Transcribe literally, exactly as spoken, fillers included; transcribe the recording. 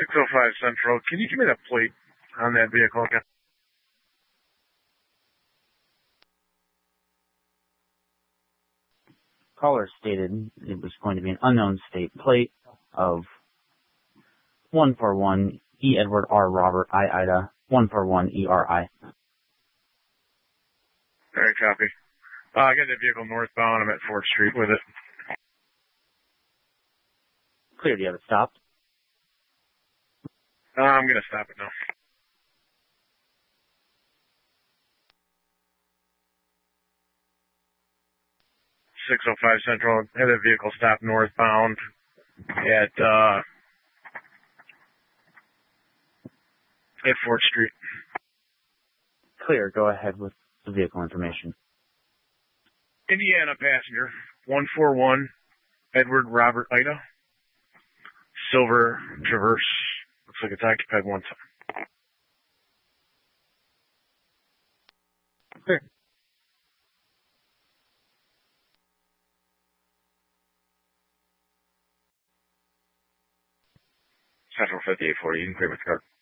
six oh five Central. Can you give me the plate on that vehicle again? Caller stated it was going to be an unknown state plate of one four one E Edward R Robert I Ida one four one E R I. All right, copy. Uh, I got that vehicle northbound. I'm at fourth Street with it. Clear. Do you have it stopped? Uh, I'm going to stop it now. six oh five Central. Have that vehicle stopped northbound at, uh, at fourth Street. Clear. Go ahead with the vehicle information. Indiana passenger, one four one Edward Robert Ida. Silver Traverse. Looks like it's occupied one time. Clear. Central fifty-eight forty. You can clear with the car.